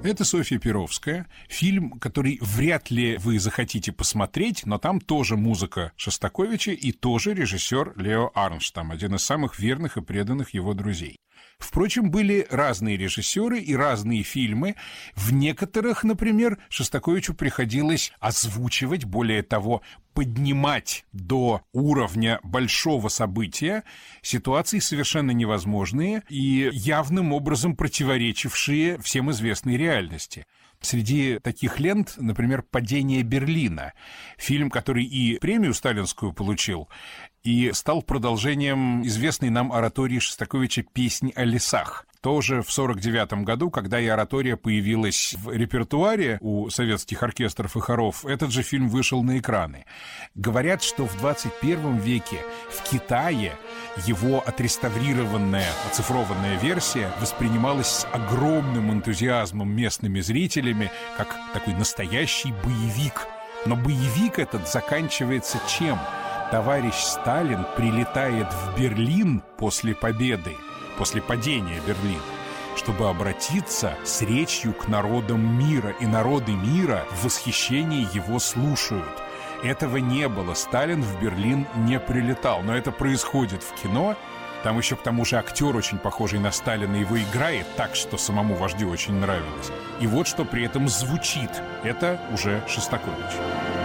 Это Софья Перовская. Фильм, который вряд ли вы захотите посмотреть, но там тоже музыка Шостаковича и тоже режиссер Лео Арнштам, один из самых верных и преданных его друзей. Впрочем, были разные режиссеры и разные фильмы. В некоторых, например, Шостаковичу приходилось озвучивать, более того, поднимать до уровня большого события ситуации совершенно невозможные и явным образом противоречившие всем известной реальности. Среди таких лент, например, «Падение Берлина», фильм, который и премию сталинскую получил, и стал продолжением известной нам оратории Шостаковича «Песнь о лесах». Тоже в 1949 году, когда и оратория появилась в репертуаре у советских оркестров и хоров, этот же фильм вышел на экраны. Говорят, что в 21 веке в Китае его отреставрированная, оцифрованная версия воспринималась с огромным энтузиазмом местными зрителями, как такой настоящий боевик. Но боевик этот заканчивается чем? Товарищ Сталин прилетает в Берлин после победы, после падения Берлина, чтобы обратиться с речью к народам мира, и народы мира в восхищении его слушают. Этого не было, Сталин в Берлин не прилетал, но это происходит в кино. Там еще к тому же актер, очень похожий на Сталина, его играет так, что самому вождю очень нравилось. И вот что при этом звучит. Это уже Шостакович.